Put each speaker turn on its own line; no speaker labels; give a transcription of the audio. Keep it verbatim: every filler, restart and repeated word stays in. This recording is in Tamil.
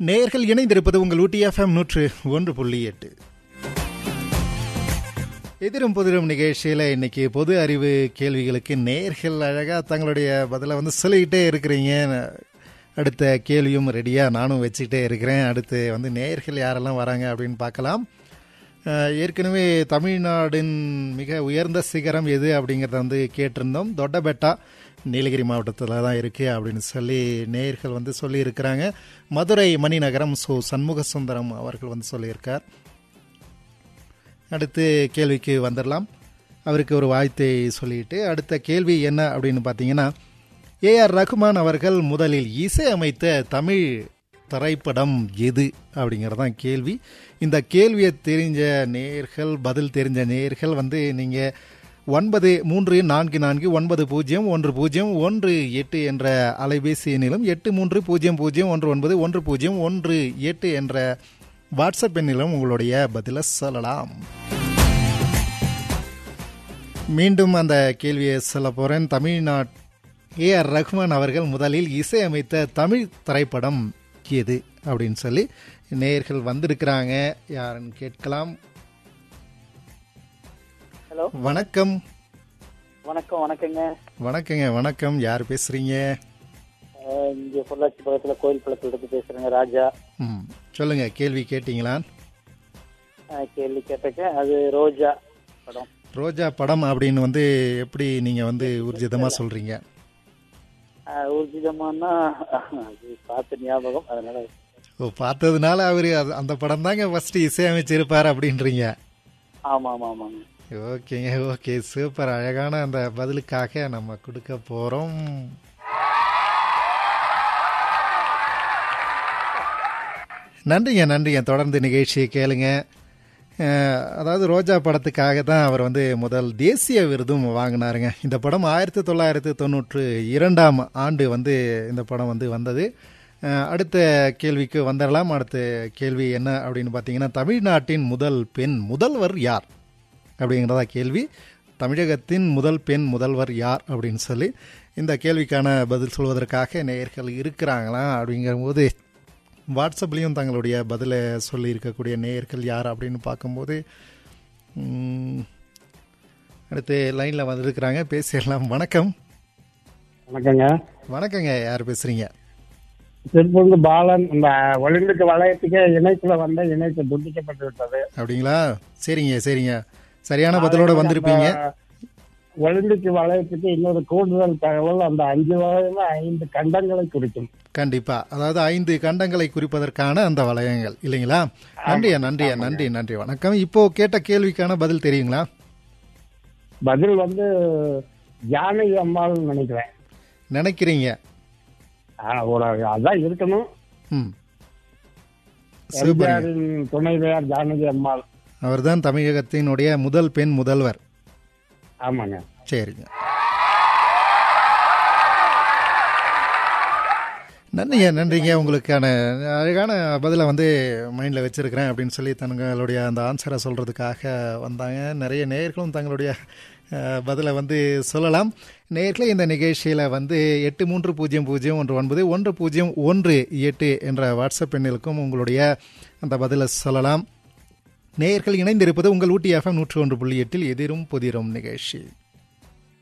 நேயர்கள் இணைந்திருப்பது உங்கள் ஊட்டி எஃப்எம் நூற்று ஒன்று புள்ளி எட்டு. எதிரும் புதிரும் நிகழ்ச்சியில் இன்னைக்கு பொது அறிவு கேள்விகளுக்கு நேயர்கள் அழகாக தங்களுடைய பதிலை வந்து சொல்லிக்கிட்டே இருக்கிறீங்க. அடுத்த கேள்வியும் ரெடியாக நானும் வச்சுக்கிட்டே இருக்கிறேன். அடுத்து வந்து நேயர்கள் யாரெல்லாம் வராங்க அப்படின்னு பார்க்கலாம். ஏற்கனவே தமிழ்நாடின் மிக உயர்ந்த சிகரம் எது அப்படிங்கிறத வந்து கேட்டிருந்தோம். தொட்டபெட்டா நீலகிரி மாவட்டத்தில் தான் இருக்குது அப்படின்னு சொல்லி நேயர்கள் வந்து சொல்லியிருக்கிறாங்க. மதுரை மணிநகரம் சோ சண்முக சுந்தரம் அவர்கள் வந்து சொல்லியிருக்கார். அடுத்து கேள்விக்கு வந்துடலாம். அவருக்கு ஒரு வாழ்த்தை சொல்லிட்டு அடுத்த கேள்வி என்ன அப்படின்னு பார்த்தீங்கன்னா, ஏஆர் ரகுமான் அவர்கள் முதலில் இசையமைத்த தமிழ் திரைப்படம் எது அப்படிங்கிறதான் கேள்வி. இந்த கேள்வியை தெரிஞ்ச நேயர்கள், பதில் தெரிஞ்ச நேயர்கள் வந்து நீங்கள் ஒன்பது மூன்று நான்கு நான்கு ஒன்பது பூஜ்ஜியம் ஒன்று பூஜ்ஜியம் ஒன்று எட்டு என்ற அலைபேசி எண்ணிலும், எட்டு மூன்று பூஜ்ஜியம் பூஜ்ஜியம் ஒன்று ஒன்பது ஒன்று பூஜ்ஜியம் ஒன்று எட்டு என்ற வாட்ஸ்அப் எண்ணிலும் உங்களுடைய பதிலை சொல்லலாம். மீண்டும் அந்த கேள்வியை சொல்ல போகிறேன். தமிழ்நாட் ஏஆர் ரஹ்மான் அவர்கள் முதலில் இசையமைத்த தமிழ் திரைப்படம் எது அப்படின்னு சொல்லி நேயர்கள் வந்திருக்கிறாங்க. யாருன்னு கேட்கலாம்.
ஹலோ,
வணக்கம்.
வணக்கம். வணக்கங்க.
வணக்கங்க. வணக்கம். யார் பேசுறீங்க?
இங்க பொள்ளாச்சி பக்கத்துல கோயில் பழத்துல இருந்து பேசுறேங்க, ராஜா.
ம், சொல்லுங்க. கேள்வி கேட்டீங்களா?
கேள்வி கேட்டேங்க. அது ரோஜா படம்.
ரோஜா படம் அப்படின்னு வந்து எப்படி நீங்க வந்து ஊர்ஜிதமா சொல்றீங்க?
ஊர்ஜிதமானா அது பார்த்த ஞாபகம், அதனால.
ஓ, பார்த்ததுனால அவரு அந்த படம் தாங்க ஃபர்ஸ்ட் இசையமைச்சிருப்பாரு அப்படின்றீங்க?
ஆமா ஆமா ஆமாங்க.
ஓகேங்க. Okay, super. அழகான அந்த பதிலுக்காக நம்ம கொடுக்க போறோம். நன்றிங்க. நன்றிங்க. தொடர்ந்து நிகழ்ச்சியை கேளுங்க. அதாவது ரோஜா படத்துக்காக தான் அவர் வந்து முதல் தேசிய விருதும் வாங்கினாருங்க. இந்த படம் ஆயிரத்தி தொள்ளாயிரத்தி தொண்ணூற்று இரண்டாம் ஆண்டு வந்து இந்த படம் வந்து வந்தது. அடுத்த கேள்விக்கு வந்துடலாம். அடுத்த கேள்வி என்ன அப்படின்னு பார்த்தீங்கன்னா, தமிழ்நாட்டின் முதல் பெண் முதல்வர் யார் அப்படிங்கிறதா கேள்வி. தமிழகத்தின் முதல் பெண் முதல்வர் யார் அப்படின்னு சொல்லி இந்த கேள்விக்கான பதில் சொல்வதற்காக நேயர்கள் இருக்கிறாங்களா அப்படிங்கிற போது வாட்ஸ்அப்லேயும் தங்களுடைய பதிலை சொல்லி இருக்கக்கூடிய நேயர்கள் யார் அப்படின்னு பார்க்கும்போது அடுத்து லைனில் வந்துருக்கிறாங்க. பேசிடலாம். வணக்கம்.
வணக்கங்க.
வணக்கங்க. யார் பேசுறீங்க?
திருப்பூர் பாலன். இந்த ஒலிம்பிக் வளையத்துக்கு இணைப்புல வந்த இணைப்பு துண்டிக்கப்பட்டு விட்டது.
அப்படிங்களா? சரிங்க சரிங்க. சரியான பதிலோட வந்திருப்பீங்க.
ஒலிம்பிக் வளையத்துக்கு இன்னொரு கூடுதல் தகவல், அந்த அஞ்சு வளையம் ஐந்து கண்டங்களை குறிக்கும்.
கண்டிப்பா. அதாவது ஐந்து கண்டங்களை குறிப்பதற்கான அந்த வளையங்கள் இல்லைங்களா? நன்றியா நன்றியா நன்றி நன்றி. வணக்கம். இப்போ கேட்ட கேள்விக்கான பதில் தெரியுங்களா?
பதில் வந்து ஜானகி அம்மாள் நினைக்கிறேன்.
நினைக்கிறீங்க?
அதான் இருக்கணும். துணைவியார் ஜானகி அம்மாள்.
அவர் தான் தமிழகத்தினுடைய முதல் பெண் முதல்வர்.
ஆமாங்க.
சரிங்க. நன்றிங்க நன்றிங்க. உங்களுக்கான அழகான பதிலை வந்து மைண்டில் வச்சுருக்கிறேன் அப்படின்னு சொல்லி தங்களுடைய அந்த ஆன்சரை சொல்கிறதுக்காக வந்தாங்க. நிறைய நேயர்களும் தங்களுடைய பதிலை வந்து சொல்லலாம். நேயர்களே, இந்த நிகழ்ச்சியில் வந்து எட்டு மூன்று பூஜ்ஜியம் பூஜ்ஜியம் ஒன்று ஒன்பது ஒன்று பூஜ்ஜியம் ஒன்று எட்டு என்ற வாட்ஸ்அப் எண்ணிற்கும் உங்களுடைய அந்த பதிலை சொல்லலாம். நேயர்கள் இணைந்திருப்பது உங்கள் ஊட்டி எஃப்எம் நூற்று ஒன்று புள்ளி எட்டில் எதிரும் புதிரும் நிகழ்ச்சி.